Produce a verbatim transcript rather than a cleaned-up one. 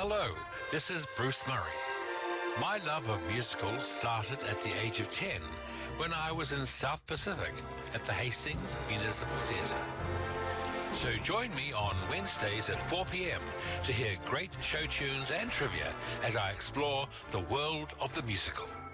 Hello, this is Bruce Murray. My love of musicals started at the age of ten when I was in South Pacific at the Hastings Municipal Theatre. So join me on Wednesdays at four p.m. to hear great show tunes and trivia as I explore the world of the musical.